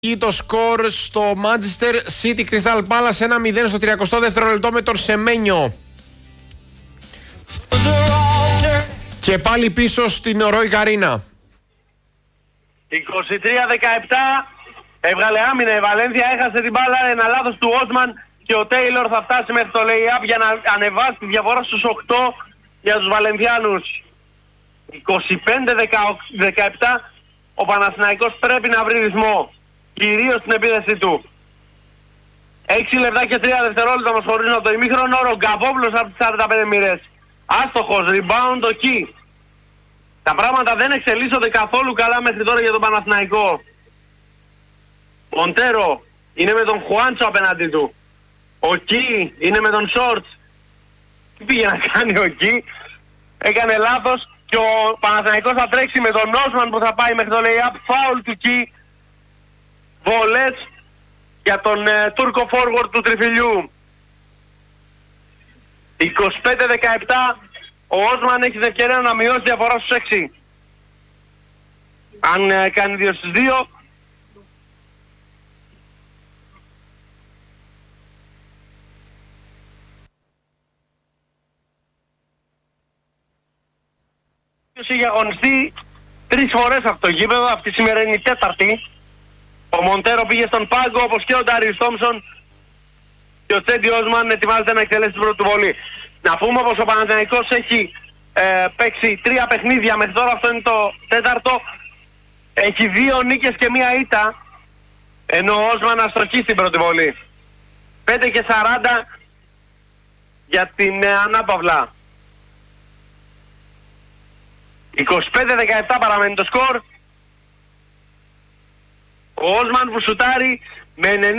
Το σκορ στο Manchester City Crystal Palace 1-0 στο 32ο λεπτό με τον Σεμένιο. Και πάλι πίσω στην Ροϊ Καρίνα. 23-17 έβγαλε άμυνα η Βαλένθια, έχασε την μπάλα, ένα λάθος του Όσμαν και ο Τέιλορ θα φτάσει μέχρι το lay-up για να ανεβάσει τη διαφορά στους 8 για τους Βαλενθιάνους. 25-17 ο Παναθηναϊκός πρέπει να βρει ρυθμό, κυρίως στην επίθεσή του. 6 λεπτά και 3 δευτερόλεπτα μας χωρίζουν από το ημίχρονο. Ο Ρογκαβόπουλος από τις 45 μοίρες. Άστοχος, rebound ο Κι. Τα πράγματα δεν εξελίσσονται καθόλου καλά μέχρι τώρα για τον Παναθηναϊκό. Μοντέρο είναι με τον Χουάντσο απέναντί του. Ο Κι είναι με τον Σόρτς. Τι πήγε να κάνει ο Κι? Έκανε λάθος και ο Παναθηναϊκός θα τρέξει με τον Όσμαν που θα πάει μέχρι το lay-up. Φάουλ του Κι. Βολές για τον Τούρκο forward του τριφυλιού. 25-17 ο Όσμαν έχει την ευκαιρία να μειώσει διαφορά στους 6. Αν κάνει 2 στους 2 είχε αγωνιστεί 3 φορές αυτό το γήπεδο, αυτή τη σημερινή τέταρτη. Ο Μοντέρο πήγε στον πάγκο όπως και ο Ντάριους Τόμσον και ο Τσέντι Όσμαν ετοιμάζεται να εκτελέσει την πρώτη βολή. Να πούμε πως ο Παναθηναϊκός έχει παίξει 3 παιχνίδια μέχρι τώρα, αυτό είναι το τέταρτο. Έχει 2 νίκες και 1 ήττα, ενώ ο Όσμαν αστοχεί στην πρώτη βολή. 5 και 40 για την ανάπαυλα. 25-17 παραμένει το σκορ. Ο Όσμαν που σουτάρει με 90,5%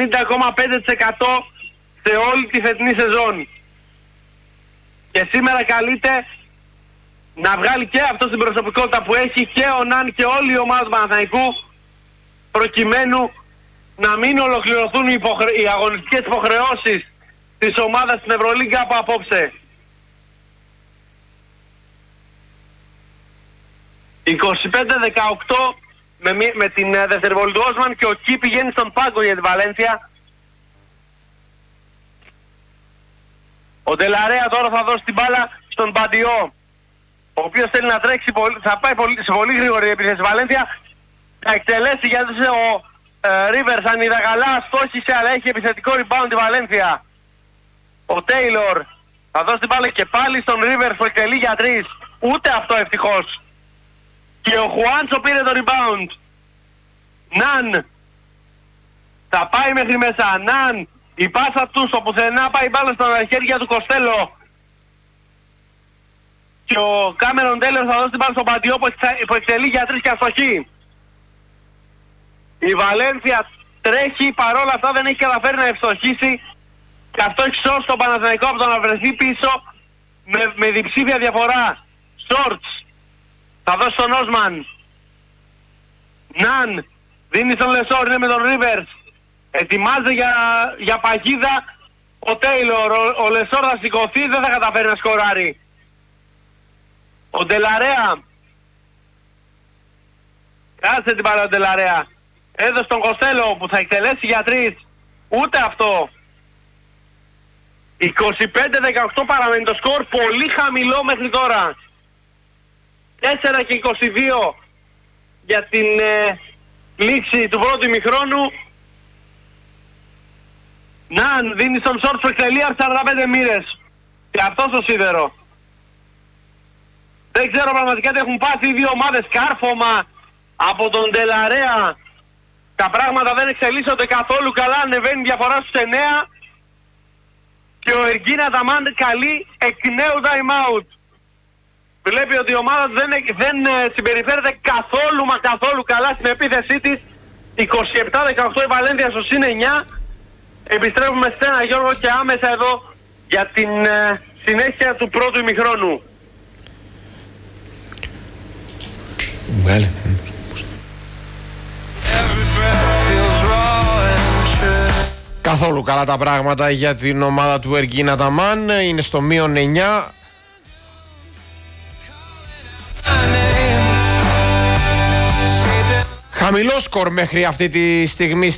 σε όλη τη φετινή σεζόν. Και σήμερα καλείται να βγάλει και αυτό την προσωπικότητα που έχει και ο Ναν και όλη η ομάδα του Παναθηναϊκού, προκειμένου να μην ολοκληρωθούν οι αγωνιστικές υποχρεώσεις της ομάδας στην Ευρωλίγκα από απόψε. 25-18 με την δεύτερη βολή του Όσμαν και ο Κι πηγαίνει στον πάγκο για τη Βαλένθια. Ο Ντελαρέα τώρα θα δώσει την μπάλα στον Μπαντιό, ο οποίος θέλει να τρέξει, θα πάει σε πολύ γρήγορη επίθεση Βαλένθια. Θα εκτελέσει γιατί ο Ρίβερς αν είδα καλά στόχισε, αλλά έχει επιθετικό rebound τη Βαλένθια. Ο Τέιλορ θα δώσει την μπάλα και πάλι στον Ρίβερς που εκτελεί για 3. Ούτε αυτό ευτυχώς. Και ο Χουάντσο πήρε το rebound. Ναν θα πάει μέχρι μέσα. Ναν, η πάσα του στο πουθενά, πάει μπάλα στα χέρια του Κοστέλο. Και ο Κάμερον Τέιλορ θα δώσει την μπάλα στον Παντιό που εκτελεί για 3 και αστοχή. Η Βαλένθια τρέχει, παρόλα αυτά δεν έχει καταφέρει να ευστοχίσει. Και αυτό έχει σώσει τον Παναθηναϊκό από το να βρεθεί πίσω με διψήφια διαφορά. Σόρτς θα δώσει στον Όσμαν. Ναν δίνει στον Λεσόρ, είναι με τον Ρίβερς. Ετοιμάζεται για παγίδα ο Τέιλορ. Ο Λεσόρ θα σηκωθεί, δεν θα καταφέρει να σκοράρει. Ο Ντελαρέα κάτσε την μπάλα ο Ντελαρέα. Έδωσε τον Κοστέλο που θα εκτελέσει για 3. Ούτε αυτό. 25-18 παραμένει το σκορ, πολύ χαμηλό μέχρι τώρα. 4 και 22 για την λήξη του πρώτου ημιχρόνου. Ναν δίνει στον Σόρτς που εκτελεί από 45 μοίρες. Και αυτό στο σίδερο. Δεν ξέρω πραγματικά τι έχουν πάθει οι δύο ομάδες. Κάρφωμα από τον Ντελαρέα. Τα πράγματα δεν εξελίσσονται καθόλου καλά. Ανεβαίνει διαφορά στους 9. Και ο Εργίν Αταμάν καλεί εκ νέου time out. Βλέπει ότι η ομάδα δεν συμπεριφέρεται καθόλου μα καθόλου καλά στην επίθεσή της. 27-18 η Βαλένθια στο συν 9. Επιστρέφουμε σε ένα Γιώργο και άμεσα εδώ για την συνέχεια του πρώτου ημιχρόνου. Βγάλε. Καθόλου καλά τα πράγματα για την ομάδα του Εργίν Αταμάν. Είναι στο μείον 9. Χαμηλό σκορ μέχρι αυτή τη στιγμή